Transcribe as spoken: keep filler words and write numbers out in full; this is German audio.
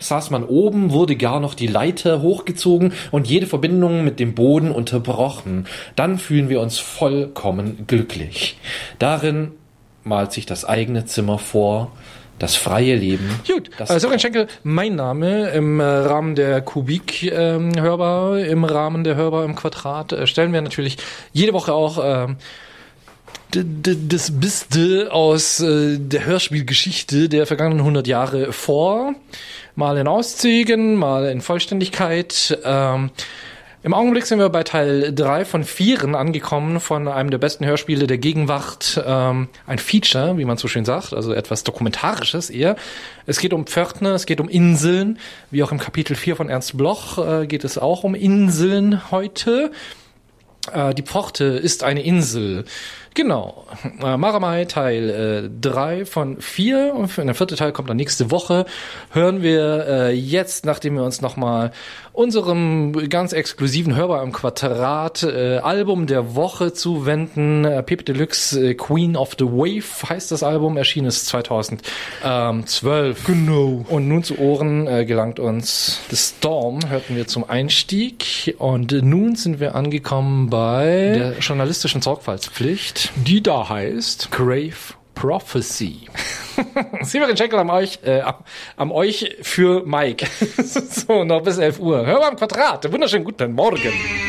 saß man oben, wurde gar noch die Leiter hochgezogen und jede Verbindung mit dem Boden unterbrochen. Dann fühlen wir uns vollkommen glücklich. Darin malt sich das eigene Zimmer vor, das freie Leben. Gut, äh, Sören Schenkel, mein Name im äh, Rahmen der Kubik ähm, hörbar, im Rahmen der Hörbar im Quadrat, äh, stellen wir natürlich jede Woche auch äh, d- d- das Beste aus äh, der Hörspielgeschichte der vergangenen hundert Jahre vor. Mal in Auszügen, mal in Vollständigkeit. Ähm, Im Augenblick sind wir bei Teil drei von vieren angekommen von einem der besten Hörspiele der Gegenwart. Ähm, ein Feature, wie man so schön sagt, also etwas Dokumentarisches eher. Es geht um Pförtner, es geht um Inseln. Wie auch im Kapitel vier von Ernst Bloch äh, geht es auch um Inseln heute. Äh, die Pforte ist eine Insel. Genau. Äh, Maramai Teil drei äh, von vier und der vierte Teil kommt dann nächste Woche. Hören wir äh, jetzt, nachdem wir uns nochmal unserem ganz exklusiven Hörbar im Quadrat äh, Album der Woche zuwenden. Äh, Pepe Deluxe äh, Queen of the Wave heißt das Album, erschien es zweitausendzwölf. Genau. Und nun zu Ohren äh, gelangt uns The Storm, hörten wir zum Einstieg. Und nun sind wir angekommen bei der journalistischen Sorgfaltspflicht, die da heißt Grave Prophecy. Severin Schenkel am euch, äh, am, am euch für Mike. So, noch bis elf Uhr. Hör mal im Quadrat. Wunderschönen guten Morgen.